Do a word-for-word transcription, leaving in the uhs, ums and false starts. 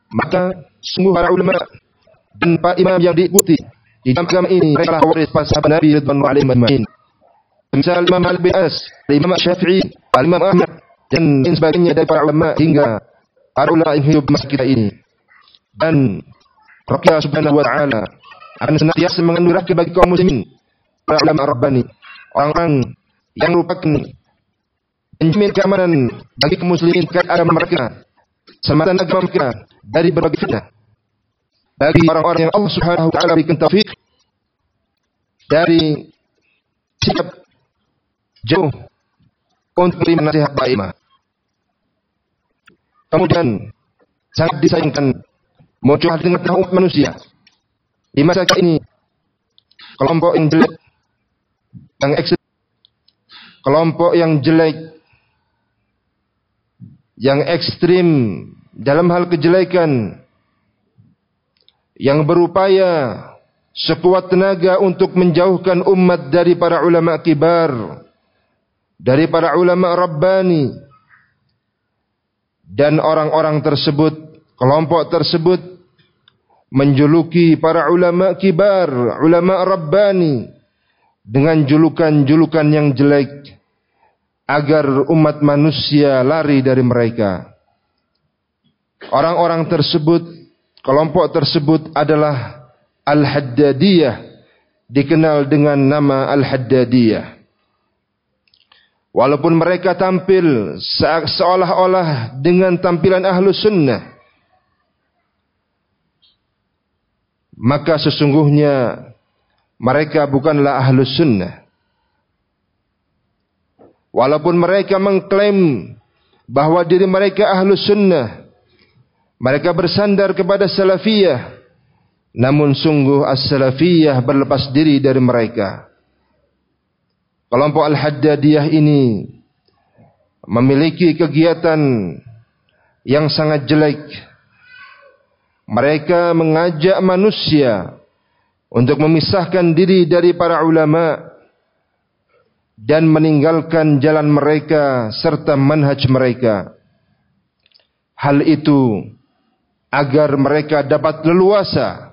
Maka sungguh para ulama dan para imam yang diikuti di dalam agama ini mereka waris para sahabat Nabi radhiyallahu alaihim ajma'in. Misal Imam Al-Bi'as, Imam Syafi'i, Imam Ahmad dan sebagainya dari para ulama hingga para ulama yang hidup masa kita ini. Dan Rabbnya subhanahu wa ta'ala akan senantiasa menganugerahkan bagi kaum muslimin para ulama Rabbani, orang-orang yang merupakan penjamin keamanan bagi kaum muslimin terkait agama mereka, selamatan agama mereka dari berbagai fitnah. Bagi orang-orang yang Allah subhanahu wa ta'ala berikan taufik dari sikap jauh untuk menerima nasihat daimah. Kemudian sangat disayangkan muncul di tengah umat manusia di masa ini kelompok yang jelek, yang ekstrim, kelompok yang jelek, yang ekstrim dalam hal kejelekan, yang berupaya sekuat tenaga untuk menjauhkan umat dari para ulama kibar, dari para ulama Rabbani. Dan orang-orang tersebut, kelompok tersebut menjuluki para ulama kibar, ulama Rabbani dengan julukan-julukan yang jelek agar umat manusia lari dari mereka. Orang-orang tersebut, kelompok tersebut adalah Al-Haddadiyah, dikenal dengan nama Al-Haddadiyah. Walaupun mereka tampil seolah-olah dengan tampilan Ahlus Sunnah, maka sesungguhnya mereka bukanlah Ahlus Sunnah. Walaupun mereka mengklaim bahwa diri mereka Ahlus Sunnah, mereka bersandar kepada Salafiyah, namun sungguh As-Salafiyah berlepas diri dari mereka. Kelompok Al-Haddadiyah ini memiliki kegiatan yang sangat jelek. Mereka mengajak manusia untuk memisahkan diri dari para ulama dan meninggalkan jalan mereka serta manhaj mereka. Hal itu agar mereka dapat leluasa